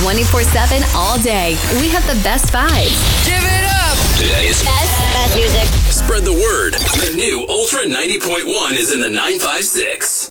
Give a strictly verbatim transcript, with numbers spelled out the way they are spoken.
twenty-four seven all day. We have the best vibes. Give it up! Today's Best, best music. Spread the word. The new Ultra ninety point one is in the nine five six.